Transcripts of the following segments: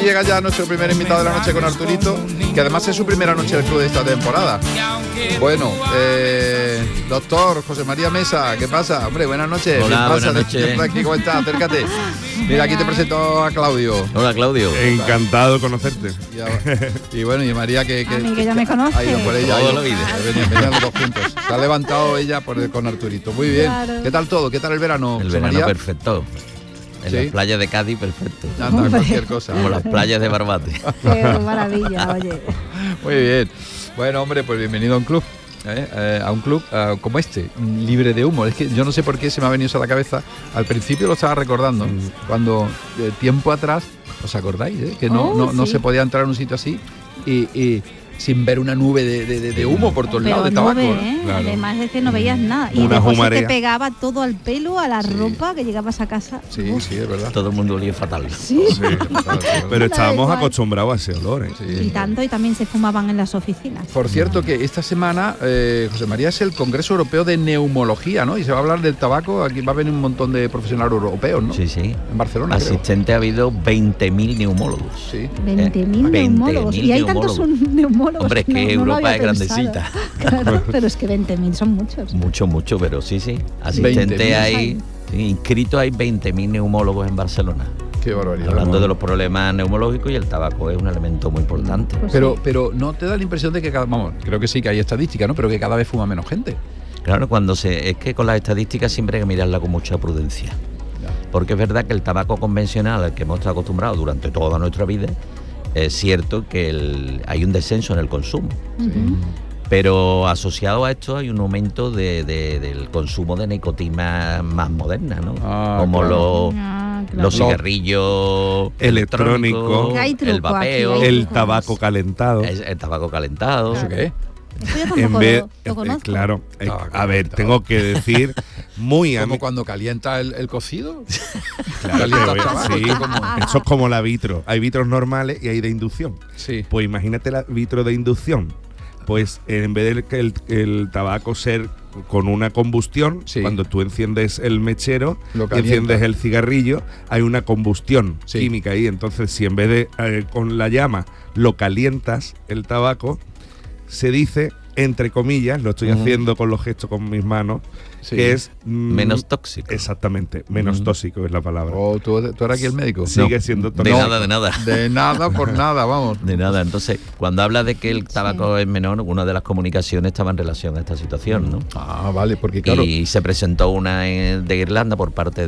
llega ya nuestro primer invitado de la noche con Arturito, que además es su primera noche del club de esta temporada. Bueno, doctor José María Mesa, ¿qué pasa? Hombre, buenas noches. Hola, ¿Qué pasa? buenas noches. Aquí, ¿cómo estás? Acércate. Mira, aquí te presento a Claudio. Hola, Claudio. Encantado de conocerte. Y bueno, y María que a mí que ya me conoce. Ha ido por ella. Toda la vida. Venían los dos juntos. Se ha levantado ella con Arturito. Muy bien. Claro. ¿Qué tal todo? ¿Qué tal el verano, El José verano María? perfecto. En ¿Sí? las playas de Cádiz, perfecto. Anda, cualquier cosa. Como las playas de Barbate. Qué maravilla, oye. Muy bien. Bueno, hombre, pues bienvenido a un club. A un club como este, libre de humo. Es que yo no sé por qué se me ha venido eso a la cabeza. Al principio lo estaba recordando, cuando tiempo atrás, ¿os acordáis? Que no sí. se podía entrar en un sitio así y sin ver una nube de humo por todos lados, de tabaco. ¿eh? Claro. Además es que no veías nada. Y Una después se humarea. te pegaba todo al pelo, a la ropa, que llegabas a casa. Sí, Uf. sí, es verdad. Todo el mundo olía fatal. Sí. Sí, claro. Pero estábamos igual. acostumbrados a ese olor, ¿eh? Sí. Y tanto, y también se fumaban en las oficinas. Por cierto, que esta semana, José María, es el Congreso Europeo de Neumología, ¿no? Y se va a hablar del tabaco. Aquí va a venir un montón de profesionales europeos, ¿no? Sí, sí. En Barcelona, creo. Asistente ha habido 20.000 neumólogos. Sí. 20.000 neumólogos. 20.000 Y hay tantos neumólogos. Hombre, es que no lo Europa había es pensado. grandecita. Claro, pero es que 20.000 son muchos. Mucho, pero sí. Asistente 20.000. hay, sí, inscritos hay 20.000 neumólogos en Barcelona. Qué barbaridad. Hablando de los problemas neumológicos, y el tabaco es un elemento muy importante. Pues Pero no te da la impresión de que vamos, creo que sí que hay estadísticas, ¿no? Pero que cada vez fuma menos gente. Claro, es que con las estadísticas siempre hay que mirarla con mucha prudencia. Porque es verdad que el tabaco convencional al que hemos estado acostumbrados durante toda nuestra vida, es cierto que hay un descenso en el consumo. Pero asociado a esto hay un aumento del consumo de nicotina más moderna, ¿no? Como claro. los cigarrillos Electrónicos. Que hay truco el vapeo, aquí, hay El truco. tabaco calentado. el tabaco calentado. ¿Eso qué es? Esto yo En tampoco vez, lo conozco. claro, Tabaco a ver, calentado. tengo que decir muy a Como mí. cuando calienta el cocido. Claro, Calienta el pero, tabaco, sí, esto como- eso es como la vitro. Hay vitros normales y hay de inducción. Sí. Pues imagínate la vitro de inducción. Pues en vez de que el tabaco ser con una combustión, Sí. cuando tú enciendes el mechero Lo y calienta. enciendes el cigarrillo, hay una combustión Sí. química ahí. Entonces, si en vez de con la llama lo calientas el tabaco, se dice, entre comillas, lo estoy haciendo con los gestos con mis manos, Sí. que es Menos tóxico. exactamente, menos tóxico es la palabra. Oh, ¿tú eras aquí el médico? Sigue siendo De tóxico. nada. De nada por nada, vamos. De nada. Entonces, cuando habla de que el tabaco es menor, una de las comunicaciones estaba en relación a esta situación, ¿no? Ah, vale, porque claro. Y se presentó una de Irlanda por parte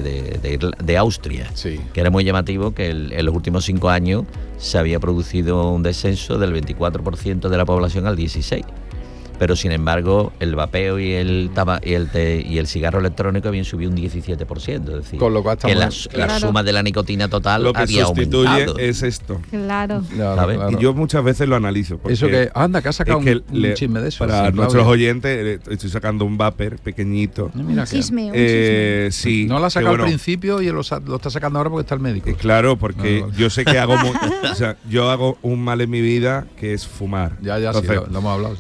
de Austria, Sí. que era muy llamativo que en los últimos 5 años se había producido un descenso del 24% de la población al 16%. Pero sin embargo el vapeo y el cigarro electrónico habían subido un 17%, es decir, Con lo cual que estamos- la Claro. suma de la nicotina total Lo que había sustituye aumentado. es esto. Claro. Claro, ¿sabes? claro. Y yo muchas veces lo analizo. porque Eso que anda, que ha sacado es que un chisme de eso. Para sí, Claudia. nuestros oyentes, estoy sacando un vapor pequeñito. Mira Un que- chisme, un chisme. Sí. no lo ha que sacado bueno, al principio y lo está sacando ahora porque está el médico. Claro, porque Ah, vale. yo sé que hago o sea, yo hago un mal en mi vida que es fumar. Ya, sí, Entonces, lo hemos hablado, sí.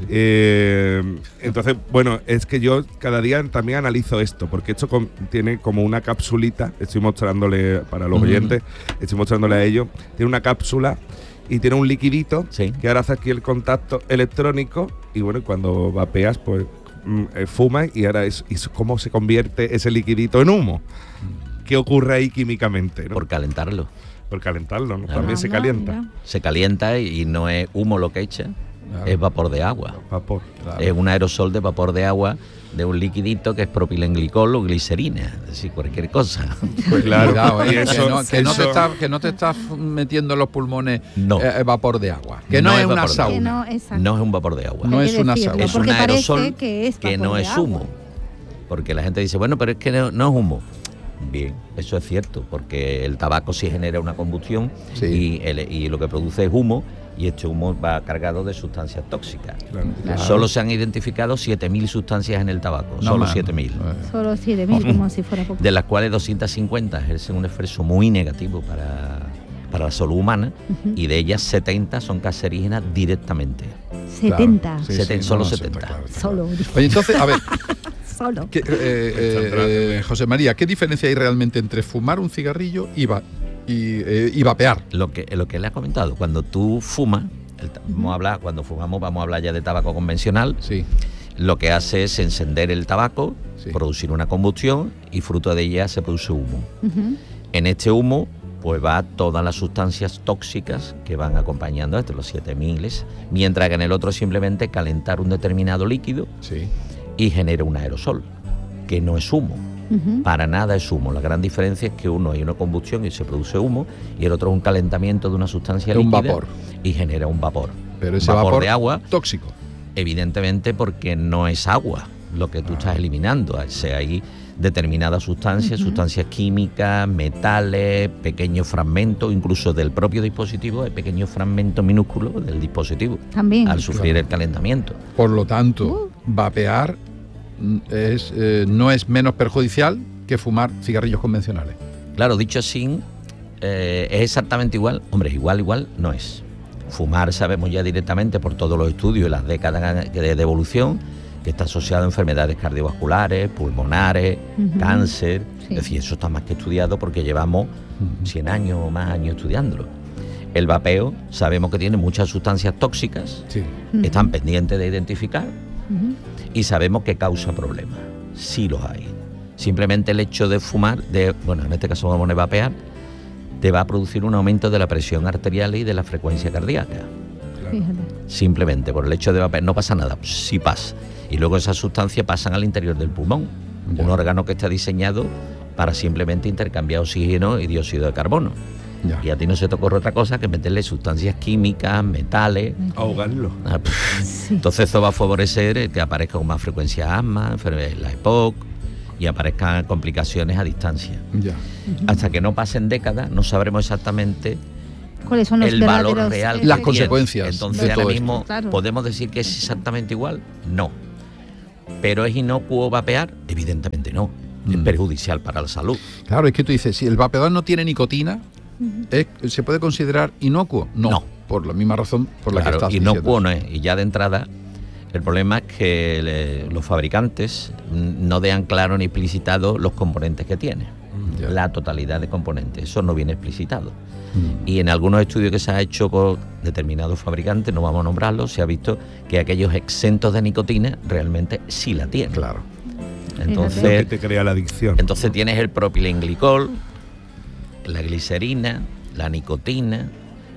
entonces, bueno, es que yo cada día también analizo esto, porque esto tiene como una capsulita, estoy mostrándole para los oyentes, estoy mostrándole a ellos, tiene una cápsula y tiene un liquidito Sí. que ahora hace aquí el contacto electrónico y bueno, cuando vapeas, pues fumas y ahora es cómo se convierte ese liquidito en humo. ¿Qué ocurre ahí químicamente? ¿no? Por calentarlo. Por calentarlo, ¿no? Claro. También se calienta. Mira. Se calienta y no es humo lo que echa, Claro. es vapor de agua. Vapor. Claro. Es un aerosol de vapor de agua de un liquidito que es propilenglicol o glicerina, es decir, cualquier cosa. Pues claro, Cuidado, y que eso- no te estás metiendo en los pulmones No. vapor de agua. Que no, No es es una vapor de agua. Que sauna. no, exacto. No es un vapor de agua. No Hay es que una decirlo, sauna. Es porque un parece aerosol que es vapor no de es agua. humo. Porque la gente dice, bueno, pero es que no es humo. Bien, eso es cierto, porque el tabaco sí genera una combustión Sí. y lo que produce es humo, y este humo va cargado de sustancias tóxicas. Claro. Claro. Solo se han identificado 7.000 sustancias en el tabaco, No solo más. 7.000. Solo 7.000, como si fuera poco. De las cuales 250 ejercen un esfuerzo muy negativo para la salud humana, y de ellas 70 son cancerígenas directamente. 70. Sí, Solo no, 70. está claro. Solo. Oye, entonces, a ver, Solo. José María, ¿qué diferencia hay realmente entre fumar un cigarrillo y y vapear. Lo que le ha comentado, cuando tú fumas, cuando fumamos vamos a hablar ya de tabaco convencional, Sí. lo que hace es encender el tabaco, Sí. producir una combustión y fruto de ella se produce humo. Ujú. En este humo pues va todas las sustancias tóxicas que van acompañando a esto, los 7000, mientras que en el otro es simplemente calentar un determinado líquido Sí. y genera un aerosol, que no es humo. Ujú. Para nada es humo. La gran diferencia es que uno hay una combustión y se produce humo y el otro es un calentamiento de una sustancia Es un líquida vapor. y genera un vapor. Pero ese vapor vapor de agua, tóxico. evidentemente porque no es agua lo que tú estás eliminando. Hay determinadas sustancias, sustancias químicas, metales, pequeños fragmentos, incluso del propio dispositivo hay pequeños fragmentos minúsculos del dispositivo También. al sufrir el calentamiento. Por lo tanto, vapear no es menos perjudicial que fumar cigarrillos convencionales. Claro, dicho así, es exactamente igual. Hombre, igual no es. Fumar sabemos ya directamente por todos los estudios y las décadas de evolución que está asociado a enfermedades cardiovasculares, pulmonares, Ujú. cáncer. Sí. Es decir, eso está más que estudiado porque llevamos 100 años o más años estudiándolo. El vapeo sabemos que tiene muchas sustancias tóxicas, Sí. Ujú. están pendientes de identificar Ujú. y sabemos que causa problemas. Sí los hay. Simplemente el hecho de fumar, en este caso vamos a vapear, te va a producir un aumento de la presión arterial y de la frecuencia cardíaca. Fíjate. Simplemente por el hecho de vapear, no pasa nada, sí pasa. Y luego esas sustancias pasan al interior del pulmón, Ya. un órgano que está diseñado para simplemente intercambiar oxígeno y dióxido de carbono. Ya. Y a ti no se te ocurre otra cosa que meterle sustancias químicas, metales. Ahogarlo. Sí. Entonces eso va a favorecer que aparezca con más frecuencia asma, enfermedades de la EPOC y aparezcan complicaciones a distancia. Ya. Hasta que no pasen décadas no sabremos exactamente ¿Cuáles son los el valor verdaderos real efectos? Las que consecuencias tiene. Entonces de ahora todo esto. mismo Claro. podemos decir que es exactamente igual, no. Pero es inocuo vapear, evidentemente no. Es perjudicial para la salud. Claro, es que tú dices, si el vapeador no tiene nicotina, ¿se puede considerar inocuo? No. Por la misma razón por la que Claro, estás inocuo diciendo. no es. Y ya de entrada, el problema es que los fabricantes no dejan claro ni explicitado los componentes que tiene. Ya. La totalidad de componentes. Eso no viene explicitado. Mm. Y en algunos estudios que se ha hecho por determinados fabricantes, no vamos a nombrarlos, se ha visto que aquellos exentos de nicotina realmente sí la tienen. Claro. Lo que Entonces, te crea la adicción. entonces tienes el propilenglicol, la glicerina, la nicotina,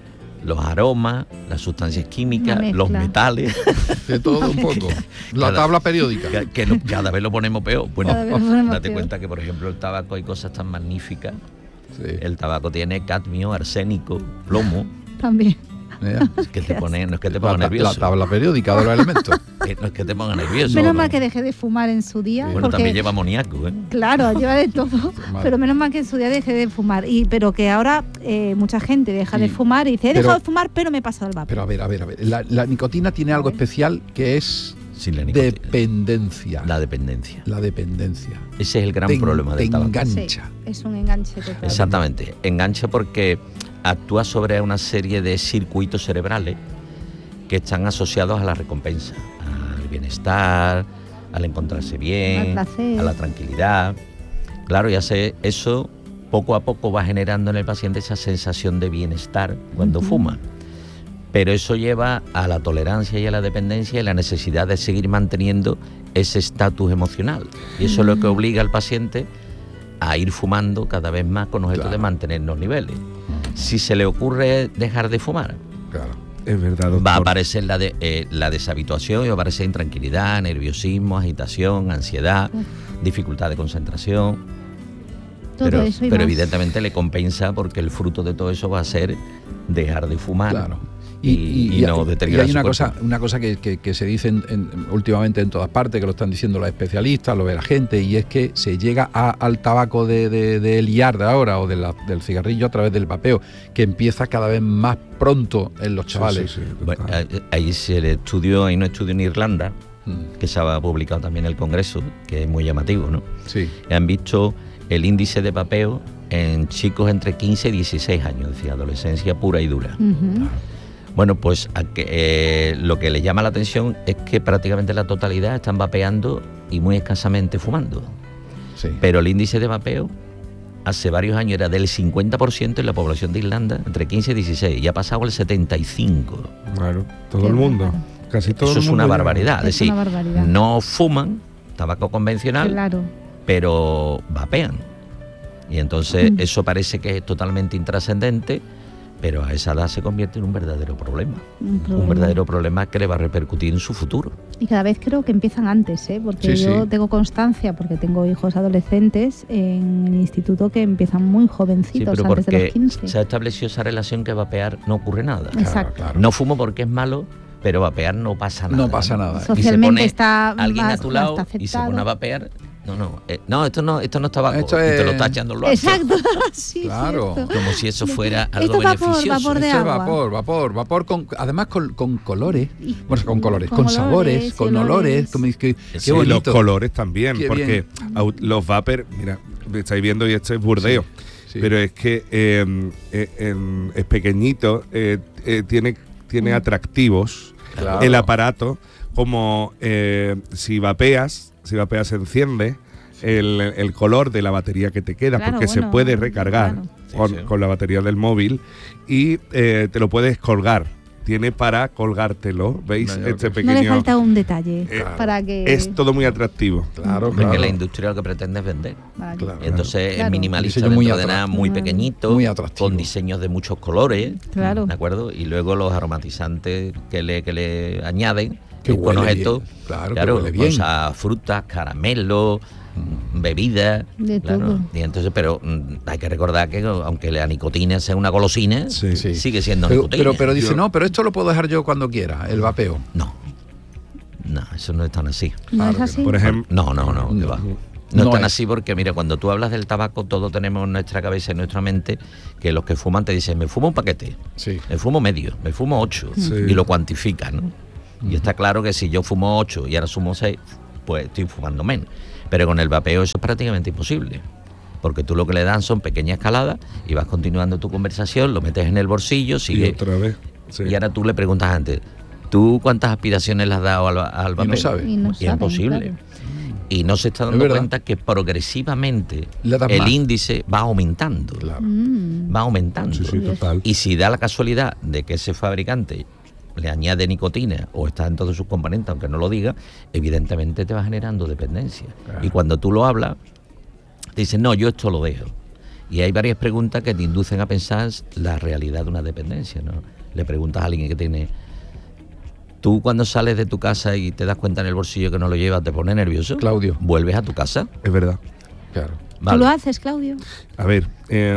los aromas, las sustancias químicas, Una los mezcla. metales, De todo un poco. La Cada- tabla periódica. cada vez lo ponemos peor. Bueno, Cada vez lo ponemos date peor. cuenta que, por ejemplo, el tabaco hay cosas tan magníficas. Sí. El tabaco tiene cadmio, arsénico, plomo. También. Mira, Es que te pone, no es que te La, ponga la nervioso. tabla periódica de los elementos. No es que te ponga nervioso. Menos no. mal que dejé de fumar en su día. Bueno, porque, también lleva amoníaco, ¿eh? Claro, lleva de todo. Mal. Pero menos mal que en su día dejé de fumar. Pero que ahora mucha gente deja de Sí. fumar y dice, he Pero- dejado de fumar, pero me he pasado el vapor. Pero a ver. La nicotina tiene algo especial que es Sin la nicotina. dependencia. La dependencia. La dependencia. Ese es el gran Te- problema te del tabaco. engancha. Sí, es un enganche total. Exactamente. Engancha porque actúa sobre una serie de circuitos cerebrales que están asociados a la recompensa, al bienestar, al encontrarse bien, Al placer. a la tranquilidad. Claro, ya sé, eso poco a poco va generando en el paciente esa sensación de bienestar cuando fuma. Pero eso lleva a la tolerancia y a la dependencia y la necesidad de seguir manteniendo ese estatus emocional. Y eso es lo que obliga al paciente a ir fumando cada vez más con objeto Claro. de mantener los niveles. Si se le ocurre dejar de fumar, Claro. Es verdad, doctor. va a aparecer la deshabituación y va a aparecer intranquilidad, nerviosismo, agitación, ansiedad, dificultad de concentración. Todo pero eso y pero más. evidentemente le compensa porque el fruto de todo eso va a ser dejar de fumar. Claro. Y no deteriorar hay su una cosa que se dice últimamente en todas partes, que lo están diciendo los especialistas, lo ve la gente, y es que se llega al tabaco de liar de ahora o del cigarrillo a través del vapeo, que empieza cada vez más pronto en los chavales. Sí, Bueno, total. hay un estudio en Irlanda Mm, que se ha publicado también en el Congreso, que es muy llamativo, ¿no? sí. Han visto el índice de vapeo en chicos entre 15 y 16 años, es decir, adolescencia pura y dura. Ujú. Bueno, pues lo que le llama la atención es que prácticamente la totalidad están vapeando y muy escasamente fumando. Sí. Pero el índice de vapeo hace varios años era del 50% en la población de Irlanda, entre 15 y 16, y ha pasado al 75%. Claro, todo Qué el mundo. bárbaro. Casi todo Eso el es mundo. una ya. barbaridad. Es Es decir, una barbaridad. no fuman tabaco convencional, Claro. pero vapean. Y entonces eso parece que es totalmente intrascendente, pero a esa edad se convierte en un verdadero problema. Un verdadero problema que le va a repercutir en su futuro. Y cada vez creo que empiezan antes, ¿eh? Porque Sí, yo sí. tengo constancia, porque tengo hijos adolescentes en el instituto que empiezan muy Sí, jovencitos, pero antes de los porque 15. se ha establecido esa relación que vapear no ocurre nada. Exacto. Claro. No fumo porque es malo, pero vapear no pasa nada. No pasa nada. Y se Socialmente pone está alguien más- a tu lado más y se aceptado. pone a vapear. No, esto no es tabaco. Esto y te lo es- está echando en lo alto. Exacto. Sí, Claro. cierto. Como si eso fuera algo Esto es vapor, beneficioso. vapor de Esto es agua. vapor con, además con colores, Y- bueno, con colores, con con olores sabores, y con olores. olores, como qué Sí, los bonito. colores también, Qué porque los vapers, mira, me estáis viendo y esto es burdeo, Sí. pero es que es pequeñito, tiene atractivos Claro. el aparato, como si vapeas se enciende el color de la batería que te queda, Claro, porque se bueno, puede recargar claro. Sí. con la batería del móvil y te lo puedes colgar. Tiene para colgártelo, ¿veis? Vaya, Este ok. pequeño. No le falta un detalle Claro. para que... Es todo muy atractivo. Claro, Porque claro. la industria lo que pretende es vender. para que- Claro. Y entonces Claro. es minimalista Diseño muy dentro de nada, muy atractivo. pequeñito, Muy atractivo. con diseños de muchos colores, Claro. ¿de acuerdo? Y luego los aromatizantes que le añaden, Que con huele estos, bien. Claro, que huele bien. cosas, frutas, caramelos, bebidas, De claro. todo. Y entonces, pero hay que recordar que aunque la nicotina sea una golosina, Sí. Sí. sigue siendo Pero, nicotina. pero dice, Yo- no, pero esto lo puedo dejar yo cuando quiera, el vapeo. No, eso no es tan así. ¿No Claro es que así? Por ejemplo, No, que va. No, No es tan es. así porque, mira, cuando tú hablas del tabaco, todos tenemos en nuestra cabeza y en nuestra mente que los que fuman te dicen, me fumo un paquete, Sí. me fumo medio, me fumo 8, Sí. y lo cuantifican, ¿no? Y está claro que si yo fumo 8 y ahora sumo 6, pues estoy fumando menos. Pero con el vapeo eso es prácticamente imposible. Porque tú lo que le dan son pequeñas escaladas y vas continuando tu conversación, lo metes en el bolsillo, y sigue. otra vez. Sí. Y ahora tú le preguntas antes, ¿tú cuántas aspiraciones le has dado al vapeo? no sabe. Y no Y es saben, imposible. claro. Y no se está dando verdad. cuenta que progresivamente Le das el más. índice va aumentando. Claro. Va aumentando. Sí, sí, total. Y si da la casualidad de que ese fabricante le añade nicotina o está en todos sus componentes, aunque no lo diga, evidentemente te va generando dependencia. Claro. Y cuando tú lo hablas, te dicen, no, yo esto lo dejo. Y hay varias preguntas que te inducen a pensar la realidad de una dependencia, ¿no? Le preguntas a alguien que tiene... Tú cuando sales de tu casa y te das cuenta en el bolsillo que no lo llevas, ¿te pone nervioso? Claudio. ¿Vuelves a tu casa? Es verdad. Claro. Vale. ¿Tú lo haces, Claudio? A ver,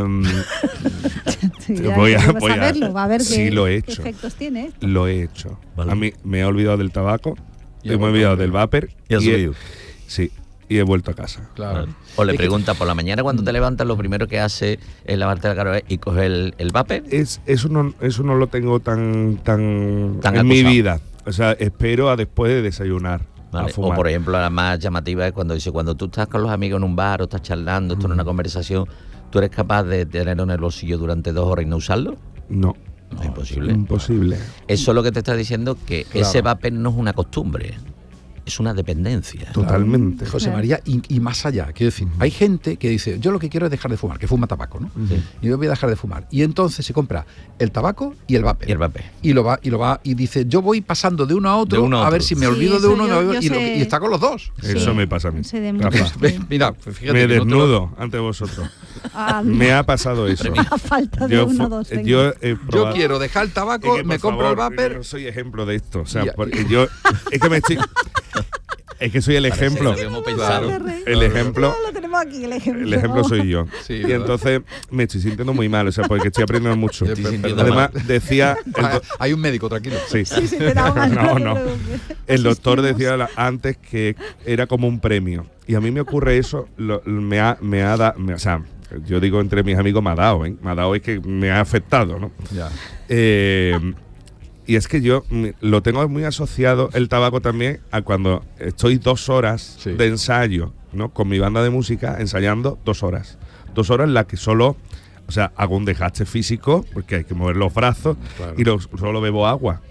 Sí, Te ya voy a- quiero voy a- saberlo, a ver sí, qué, lo he qué hecho. efectos tiene esto. lo he hecho. Vale. A mí me he olvidado del tabaco, Y me he he vuelto olvidado a del vapor Y has subido. sí, y he vuelto a casa. Claro. Vale. O le Es que- preguntas por la mañana cuando te levantas, lo primero que hace es lavarte la cara y coger el vapor. Eso no lo tengo tan Tan en mi acusado. vida. O sea, espero a después de desayunar. Vale. A fumar. O por ejemplo, la más llamativa es cuando dice, cuando tú estás con los amigos en un bar o estás charlando, esto en una conversación, ¿tú eres capaz de tenerlo en el bolsillo durante 2 horas y no usarlo? No, No, es imposible. imposible. Eso es lo que te está diciendo, que Claro. ese vapor no es una costumbre, es una dependencia. Totalmente. José Claro. María, y más allá, quiero decir, hay gente que dice, yo lo que quiero es dejar de fumar, que fuma tabaco, ¿no? Sí. Y yo voy a dejar de fumar. Y entonces se compra el tabaco y el vapor. Y el vapor. Y lo va, y dice, yo voy pasando de uno a otro, De uno a a ver otro. si me Sí, olvido de eso uno yo y sé. y está con los dos. Eso Sí. me pasa a mí. Sé de Rafa. muchos. Ve, mira, pues fíjate Me que no te lo- desnudo ante vosotros. Ah, Me ha pasado eso. a falta de uno o dos. venga. yo he Yo probado. quiero dejar el tabaco, Es que, me por compro favor, el vapor. No soy ejemplo de esto. O sea, Ya. porque yo. Es que me estoy. Es que soy el Parece ejemplo. que lo habíamos pensado. El ejemplo. No, lo tenemos aquí, el ejemplo. El ejemplo soy yo. Sí, y ¿verdad? entonces me estoy sintiendo muy mal, o sea, porque estoy aprendiendo mucho. Estoy sintiendo Además, mal. decía. Hay un médico, tranquilo. Sí. Sí, sí, te da mal, No, te no. preocupes. El doctor Asistimos. decía antes que era como un premio. Y a mí me ocurre eso, o sea, yo digo entre mis amigos, me ha dado, ¿eh? Me ha dado, es que me ha afectado, ¿no? Ya. Y es que yo lo tengo muy asociado, el tabaco también, a cuando estoy 2 horas Sí. de ensayo, ¿no? Con mi banda de música, ensayando 2 horas. 2 horas en las que solo, o sea, hago un desgaste físico, porque hay que mover los brazos, Claro. y solo bebo agua.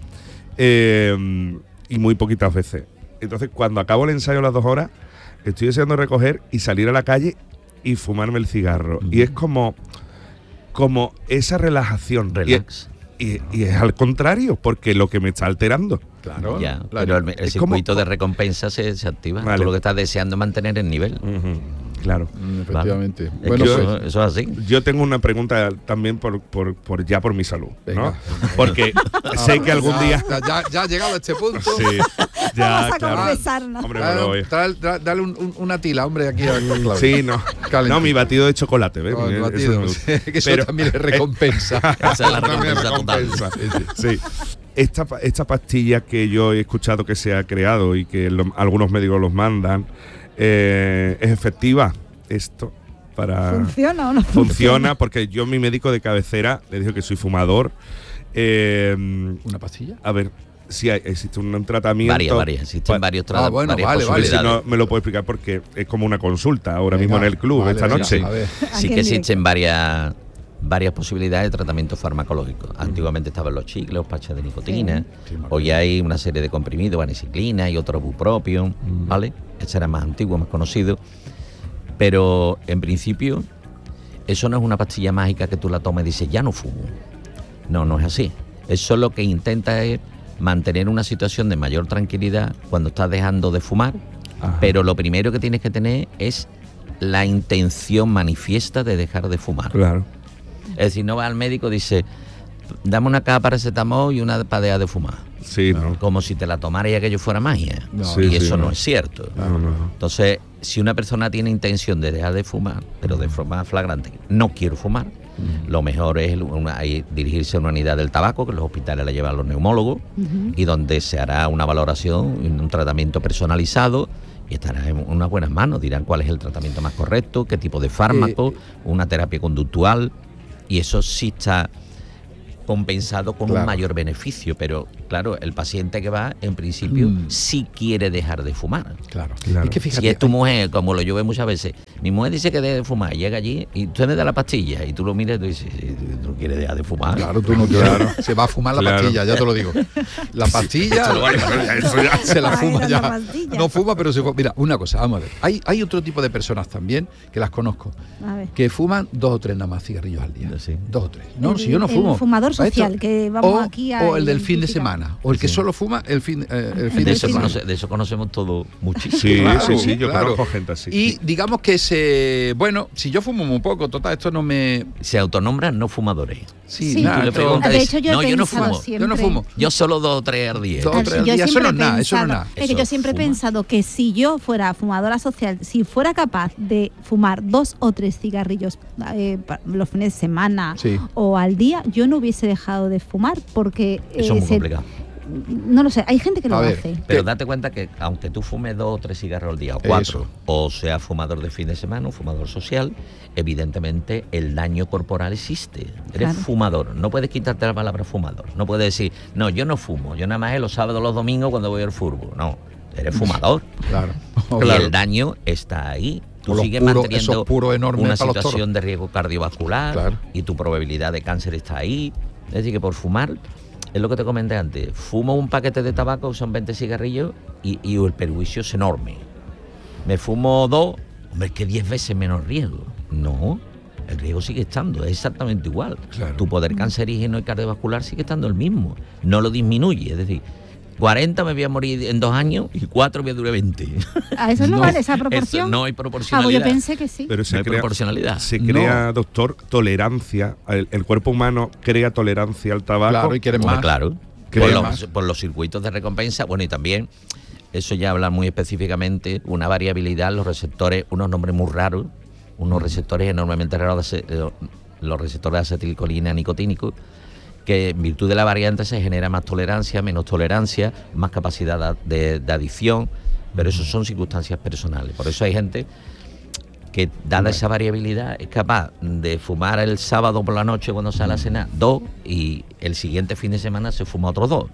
Y muy poquitas veces. Entonces, cuando acabo el ensayo a las 2 horas, estoy deseando recoger y salir a la calle y fumarme el cigarro. Y es como esa relajación. Relax. Y es al contrario, porque lo que me está alterando. Claro. Ya, claro. pero el Es como- circuito de recompensa se activa. Vale. Tú lo que estás deseando es mantener el nivel. Claro. Efectivamente. Es Bueno, que pues, eso es así. Yo tengo una pregunta también por mi salud, Venga. ¿no? Porque sé que algún día... Ya ha llegado a este punto. Sí, Vamos a claro. confesarnos. Hombre, bueno, Dale una tila, hombre, aquí a Claudio. sí, no. Calentito. No, mi batido de chocolate, ¿ves? Oh, el Eso batido. me gusta. Que eso Pero- también es recompensa. Esa es la También recompensa total. recompensa. Sí. Esta pastilla que yo he escuchado que se ha creado y que algunos médicos los mandan, ¿es efectiva esto? ¿Funciona o no Funciona, porque yo, mi médico de cabecera, le dijo que soy fumador. ¿Una pastilla? A ver, si existe un tratamiento. Varias. Existen varios bueno, varias vale, A ver si posibilidades. no me lo puedo explicar porque es como una consulta ahora Venga, mismo en el club, vale, esta venga, noche. a ver. Sí Aquí que en existen varias posibilidades de tratamiento farmacológico. Antiguamente estaban los chicles, los parches de nicotina. Sí, Hoy hay una serie de comprimidos, vaniciclina y otro bupropion, ¿vale? Ese era más antiguo, más conocido. Pero en principio, eso no es una pastilla mágica que tú la tomes y dices, ya no fumo. No es así. Eso lo que intenta es mantener una situación de mayor tranquilidad cuando estás dejando de fumar. Ajá. Pero lo primero que tienes que tener es la intención manifiesta de dejar de fumar. Claro. Es decir, no va al médico y dice, dame una caja de paracetamol y una para dejar de fumar. Sí, no. Como si te la tomara y aquello fuera magia. No. Sí, Y sí, eso no no. es cierto. No. Entonces, si una persona tiene intención de dejar de fumar, pero de forma flagrante, no quiero fumar, lo mejor es dirigirse a una unidad del tabaco, que los hospitales la llevan los neumólogos, y donde se hará una valoración, un tratamiento personalizado, y estará en unas buenas manos. Dirán cuál es el tratamiento más correcto, qué tipo de fármaco, una terapia conductual, y eso sí está compensado con Claro. un mayor beneficio, pero claro, el paciente que va, en principio, sí quiere dejar de fumar. Claro. Claro. Es que fíjate, Si es tu mujer, como lo yo veo muchas veces, mi mujer dice que deje de fumar, llega allí y tú le das la pastilla y tú lo miras y tú dices, ¿tú no quieres dejar de fumar? Claro, tú no quieres. Se va a fumar la Claro. pastilla, ya te lo digo. La pastilla se la Ahí fuma era ya. la pastilla. No fuma, pero se fuma. Mira, una cosa, vamos a ver. Hay otro tipo de personas también, que las conozco, A ver. que fuman 2 o 3 nada más cigarrillos al día. Sí. 2 o 3. No, El- si yo no el fumo. fumador ¿Para social, que vamos aquí a o el del fin de identificar. semana. O el que solo fuma el fin De de eso, semana. de eso conocemos todo muchísimo. Sí, Claro, sí, yo claro. conozco gente así. Y digamos que bueno, si yo fumo muy poco, total, esto no me... Se autonombran no fumadores. Sí, Sí. nada, Tú le esto- preguntas, De hecho, yo no, he yo no pensado fumo. siempre. Yo no fumo. Yo solo 2 o 3 al día. 2 o 3 Yo días, eso no siempre es nada, eso no es pensado- nada. Es que yo Eso siempre he fuma. pensado que si yo fuera fumadora social, si fuera capaz de fumar 2 o 3 cigarrillos los fines de semana Sí. o al día, yo no hubiese dejado de fumar porque Eso es muy complicado. no lo sé, hay gente que lo A ver, hace. Pero date cuenta que aunque tú fumes 2 o 3 cigarros al día, o 4, Eso. o seas fumador de fin de semana, un fumador social, evidentemente el daño corporal existe. Eres Claro. fumador, no puedes quitarte la palabra fumador. No puedes decir, no, yo no fumo, yo nada más es los sábados, los domingos cuando voy al fútbol. No, eres fumador. Claro. Y el daño está ahí. Tú O los sigues puros- manteniendo esos puros enormes una para los situación toros. de riesgo cardiovascular Claro. y tu probabilidad de cáncer está ahí. Es decir, que por fumar, es lo que te comenté antes, fumo un paquete de tabaco, son 20 cigarrillos y el perjuicio es enorme. Me fumo 2, hombre, es que 10 veces menos riesgo. No, el riesgo sigue estando, es exactamente igual. Claro. Tu poder cancerígeno y cardiovascular sigue estando el mismo, no lo disminuye. Es decir, 40 me voy a morir en 2 años y 4 voy a durar 20. ¿A eso no, No, vale esa proporción? Eso no hay Ah, pues proporcionalidad. yo pensé que sí. Pero No hay proporcionalidad. Se crea, doctor, tolerancia. El cuerpo humano crea tolerancia al tabaco. Claro, y quieren Hombre, más. claro. Quieren Por más. por los circuitos de recompensa, bueno, y también, eso ya habla muy específicamente, una variabilidad en los receptores, unos nombres muy raros, unos receptores enormemente raros, los receptores de acetilcolina nicotínicos, que en virtud de la variante se genera más tolerancia, menos tolerancia, más capacidad de adicción, pero eso son circunstancias personales. Por eso hay gente que, dada esa variabilidad, es capaz de fumar el sábado por la noche cuando sale a cenar 2 y el siguiente fin de semana se fuma otros 2.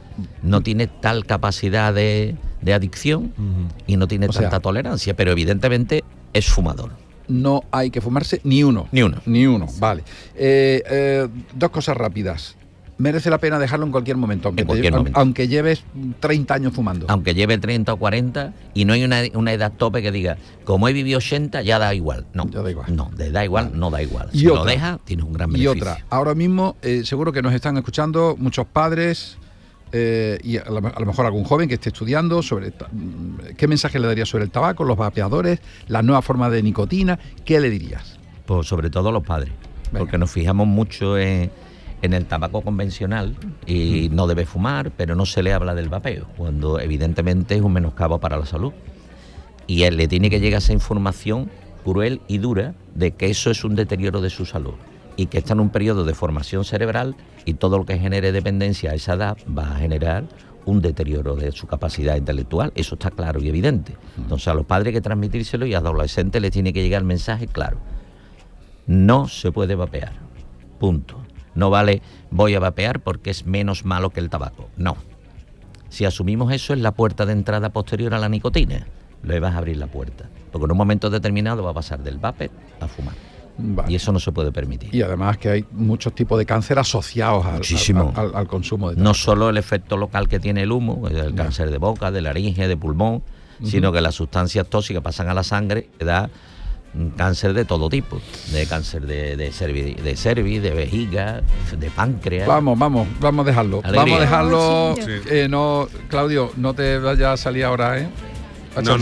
No tiene tal capacidad de adicción y no tiene O sea, tanta tolerancia, pero evidentemente es fumador. No hay que fumarse ni uno. Ni uno. Ni uno, vale. 2 cosas rápidas. merece la pena dejarlo en cualquier momento, aunque lleves 30 años fumando. Aunque lleve 30 o 40 y no hay una edad tope que diga, como he vivido 80, ya da igual. No, ya da igual. No, da igual, no da igual. Y si otra, lo dejas, tienes un gran beneficio. Y otra, ahora mismo seguro que nos están escuchando muchos padres y a lo mejor algún joven que esté estudiando sobre qué mensaje le darías sobre el tabaco, los vapeadores, las nuevas formas de nicotina, ¿qué le dirías? Pues sobre todo a los padres, porque nos fijamos mucho en el tabaco convencional y no debe fumar, pero no se le habla del vapeo, cuando evidentemente es un menoscabo para la salud. Y él le tiene que llegar esa información cruel y dura de que eso es un deterioro de su salud y que está en un periodo de formación cerebral y todo lo que genere dependencia a esa edad va a generar un deterioro de su capacidad intelectual. Eso está claro y evidente. Entonces a los padres hay que transmitírselo y a los adolescentes les tiene que llegar el mensaje claro. No se puede vapear. Punto. No vale voy a vapear porque es menos malo que el tabaco. No. Si asumimos eso, es la puerta de entrada posterior a la nicotina. Le vas a abrir la puerta. Porque en un momento determinado va a pasar del vape a fumar. Vale. Y eso no se puede permitir. Y además que hay muchos tipos de cáncer asociados al consumo de tabaco. No solo el efecto local que tiene el humo, el cáncer de boca, de laringe, de pulmón, sino que las sustancias tóxicas pasan a la sangre y da cáncer de todo tipo, de cáncer de cervix, de vejiga, de páncreas. Vamos a dejarlo. Alegría. Vamos a dejarlo. Sí. No, Claudio, no te vayas a salir ahora, ¿eh? No.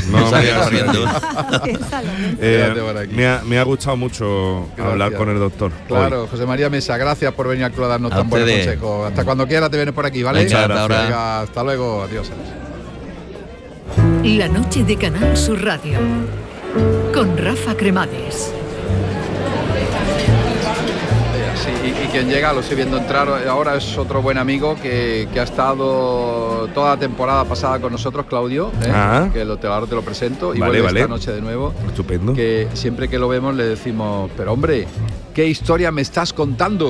Me ha gustado mucho hablar con el doctor. Claro, hoy. José María Mesa, gracias por venir al club a darnos tan buenos consejos. Hasta cuando quieras te vienes por aquí, ¿vale? Venga, hasta luego, adiós. La noche de Canal Sur Radio con Rafa Cremades. Sí, y quien llega, lo estoy viendo entrar ahora, es otro buen amigo que ha estado toda la temporada pasada con nosotros, Claudio, que ahora te lo presento, y vuelve esta noche de nuevo. Estupendo. Que siempre que lo vemos le decimos, pero hombre, ¿qué historia me estás contando?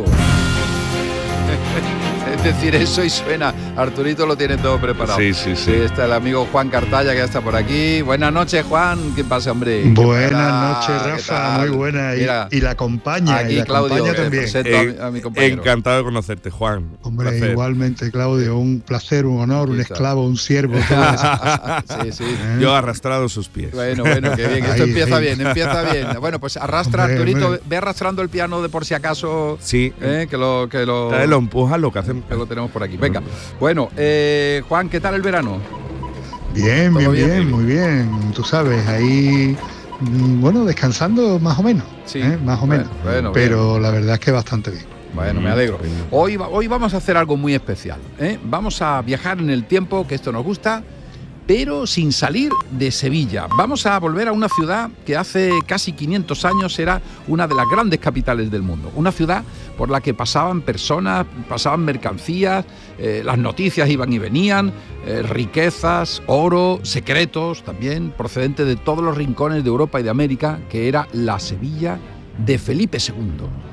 Es decir, eso y suena. Arturito lo tiene todo preparado. Sí. Está el amigo Juan Cartalla, que ya está por aquí. Buenas noches, Juan. ¿Qué pasa, hombre? Buenas noches, Rafa. Muy buena. Y la acompaña. Aquí, y la Claudio, acompaña también. A mi compañero. Encantado de conocerte, Juan. Hombre, placer. Igualmente, Claudio. Un placer, un honor, un esclavo, un siervo. Todo eso. Sí. Yo he arrastrado sus pies. Bueno, qué bien. Esto empieza bien. Bueno, pues arrastra, Arturito. Ve arrastrando el piano de por si acaso. Sí. Que lo empuja, lo que hacen. Que lo tenemos por aquí. Venga. Bueno, Juan, ¿qué tal el verano? Bien, muy bien. Tú sabes, ahí, descansando más o menos. Sí. Más o menos. Bueno, pero bien. La verdad es que bastante bien. Bueno, me alegro. Hoy vamos a hacer algo muy especial. Vamos a viajar en el tiempo, que esto nos gusta, pero sin salir de Sevilla. Vamos a volver a una ciudad que hace casi 500 años era una de las grandes capitales del mundo. Una ciudad por la que pasaban personas, pasaban mercancías, las noticias iban y venían, riquezas, oro, secretos también, procedentes de todos los rincones de Europa y de América, que era la Sevilla de Felipe II.